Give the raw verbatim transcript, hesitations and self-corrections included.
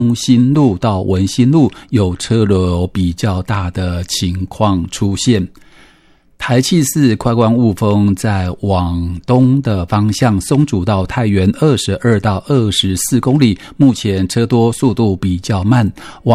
新路到文心路有车流比较大的情况出现。台七四快关雾峰在往东的方向，松竹到太原二十二到二十四公里，目前车多，速度比较慢。往